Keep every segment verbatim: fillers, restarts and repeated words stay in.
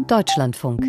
Deutschlandfunk.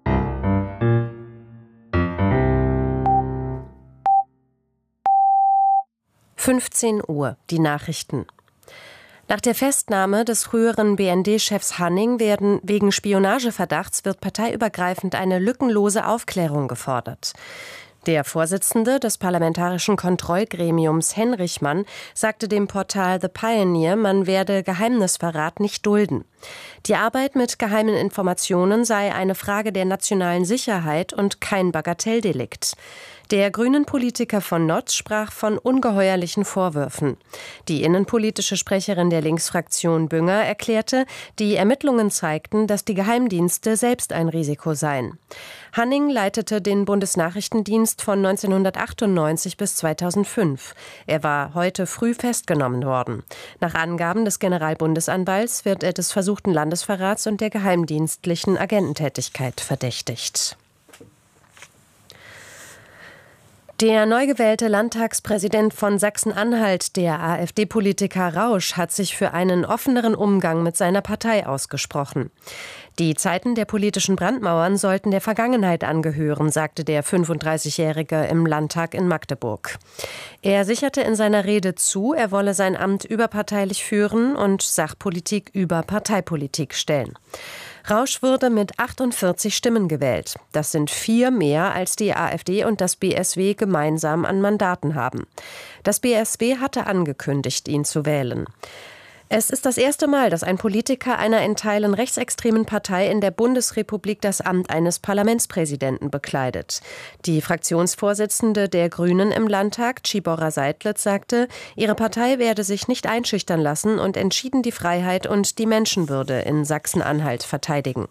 fünfzehn Uhr, die Nachrichten. Nach der Festnahme des früheren B N D-Chefs Hanning werden wegen Spionageverdachts wird parteiübergreifend eine lückenlose Aufklärung gefordert. Der Vorsitzende des parlamentarischen Kontrollgremiums Henrichmann sagte dem Portal The Pioneer, man werde Geheimnisverrat nicht dulden. Die Arbeit mit geheimen Informationen sei eine Frage der nationalen Sicherheit und kein Bagatelldelikt. Der Grünen-Politiker von Notz sprach von ungeheuerlichen Vorwürfen. Die innenpolitische Sprecherin der Linksfraktion Bünger erklärte, die Ermittlungen zeigten, dass die Geheimdienste selbst ein Risiko seien. Hanning leitete den Bundesnachrichtendienst von neunzehnhundertachtundneunzig bis zweitausendfünf. Er war heute früh festgenommen worden. Nach Angaben des Generalbundesanwalts wird er des versuchten Landesverrats und der geheimdienstlichen Agententätigkeit verdächtigt. Der neu gewählte Landtagspräsident von Sachsen-Anhalt, der AfD-Politiker Rausch, hat sich für einen offeneren Umgang mit seiner Partei ausgesprochen. Die Zeiten der politischen Brandmauern sollten der Vergangenheit angehören, sagte der fünfunddreißigjährige im Landtag in Magdeburg. Er sicherte in seiner Rede zu, er wolle sein Amt überparteilich führen und Sachpolitik über Parteipolitik stellen. Rausch wurde mit achtundvierzig Stimmen gewählt. Das sind vier mehr, als die AfD und das B S W gemeinsam an Mandaten haben. Das B S W hatte angekündigt, ihn zu wählen. Es ist das erste Mal, dass ein Politiker einer in Teilen rechtsextremen Partei in der Bundesrepublik das Amt eines Parlamentspräsidenten bekleidet. Die Fraktionsvorsitzende der Grünen im Landtag, Tschibora Seidlitz, sagte, ihre Partei werde sich nicht einschüchtern lassen und entschieden die Freiheit und die Menschenwürde in Sachsen-Anhalt verteidigen.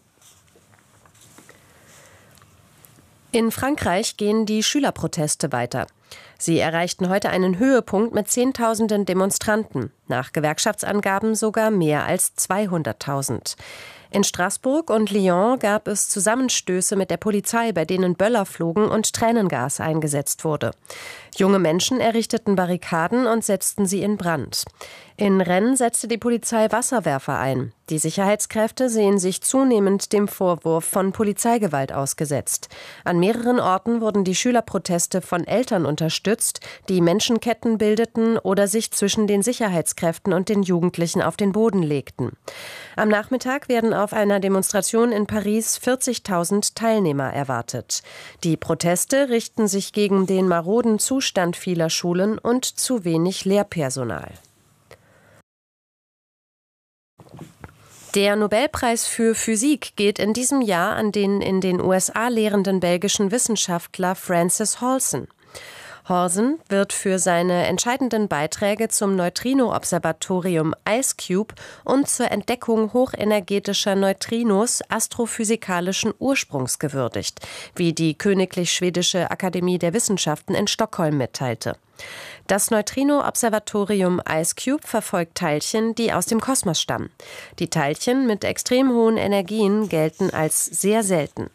In Frankreich gehen die Schülerproteste weiter. Sie erreichten heute einen Höhepunkt mit Zehntausenden Demonstranten, nach Gewerkschaftsangaben sogar mehr als zweihunderttausend. In Straßburg und Lyon gab es Zusammenstöße mit der Polizei, bei denen Böller flogen und Tränengas eingesetzt wurde. Junge Menschen errichteten Barrikaden und setzten sie in Brand. In Rennes setzte die Polizei Wasserwerfer ein. Die Sicherheitskräfte sehen sich zunehmend dem Vorwurf von Polizeigewalt ausgesetzt. An mehreren Orten wurden die Schülerproteste von Eltern unterstützt, die Menschenketten bildeten oder sich zwischen den Sicherheitskräften und den Jugendlichen auf den Boden legten. Am Nachmittag werden auf einer Demonstration in Paris vierzigtausend Teilnehmer erwartet. Die Proteste richten sich gegen den maroden Zustand vieler Schulen und zu wenig Lehrpersonal. Der Nobelpreis für Physik geht in diesem Jahr an den in den U S A lehrenden belgischen Wissenschaftler Francis Halsen. Halsen wird für seine entscheidenden Beiträge zum Neutrino-Observatorium IceCube und zur Entdeckung hochenergetischer Neutrinos astrophysikalischen Ursprungs gewürdigt, wie die Königlich Schwedische Akademie der Wissenschaften in Stockholm mitteilte. Das Neutrino-Observatorium IceCube verfolgt Teilchen, die aus dem Kosmos stammen. Die Teilchen mit extrem hohen Energien gelten als sehr selten.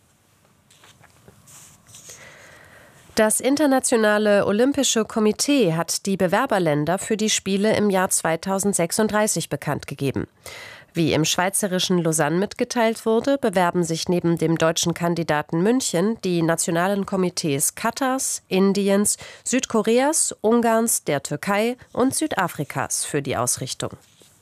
Das Internationale Olympische Komitee hat die Bewerberländer für die Spiele im Jahr zweitausendsechsunddreißig bekannt gegeben. Wie im schweizerischen Lausanne mitgeteilt wurde, bewerben sich neben dem deutschen Kandidaten München die nationalen Komitees Katars, Indiens, Südkoreas, Ungarns, der Türkei und Südafrikas für die Ausrichtung.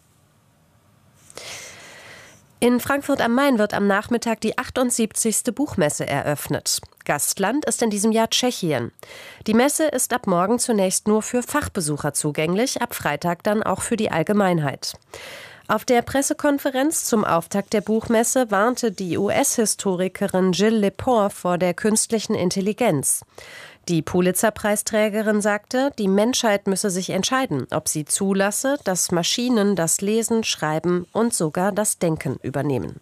In Frankfurt am Main wird am Nachmittag die achtundsiebzigste Buchmesse eröffnet. Gastland ist in diesem Jahr Tschechien. Die Messe ist ab morgen zunächst nur für Fachbesucher zugänglich, ab Freitag dann auch für die Allgemeinheit. Auf der Pressekonferenz zum Auftakt der Buchmesse warnte die U S-Historikerin Jill Lepore vor der künstlichen Intelligenz. Die Pulitzer-Preisträgerin sagte, die Menschheit müsse sich entscheiden, ob sie zulasse, dass Maschinen das Lesen, Schreiben und sogar das Denken übernehmen.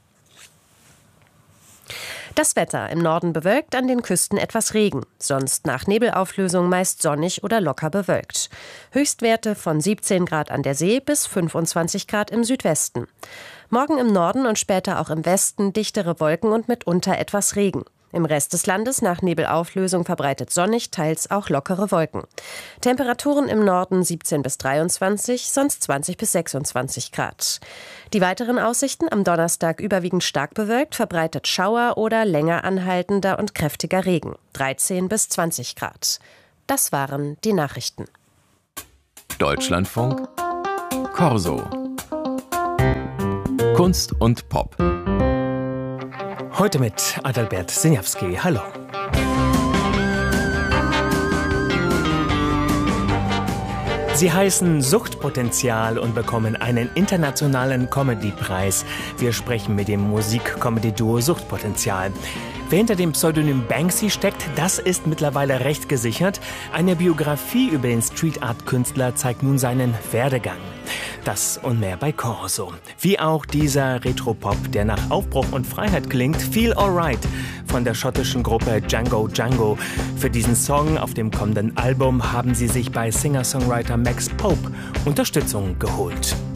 Das Wetter: im Norden bewölkt, an den Küsten etwas Regen. Sonst nach Nebelauflösung meist sonnig oder locker bewölkt. Höchstwerte von siebzehn Grad an der See bis fünfundzwanzig Grad im Südwesten. Morgen im Norden und später auch im Westen dichtere Wolken und mitunter etwas Regen. Im Rest des Landes nach Nebelauflösung verbreitet sonnig, teils auch lockere Wolken. Temperaturen im Norden siebzehn bis dreiundzwanzig, sonst zwanzig bis sechsundzwanzig Grad. Die weiteren Aussichten: am Donnerstag überwiegend stark bewölkt, verbreitet Schauer oder länger anhaltender und kräftiger Regen. dreizehn bis zwanzig Grad. Das waren die Nachrichten. Deutschlandfunk Corso. Kunst und Pop. Heute mit Adalbert Siniawski. Hallo. Sie heißen Suchtpotenzial und bekommen einen internationalen Comedy-Preis. Wir sprechen mit dem Musik-Comedy-Duo Suchtpotenzial. Wer hinter dem Pseudonym Banksy steckt, das ist mittlerweile recht gesichert. Eine Biografie über den Street-Art-Künstler zeigt nun seinen Werdegang. Das und mehr bei Corso. Wie auch dieser Retropop, der nach Aufbruch und Freiheit klingt, Feel Alright von der schottischen Gruppe Django Django. Für diesen Song auf dem kommenden Album haben sie sich bei Singer-Songwriter Max Pope Unterstützung geholt.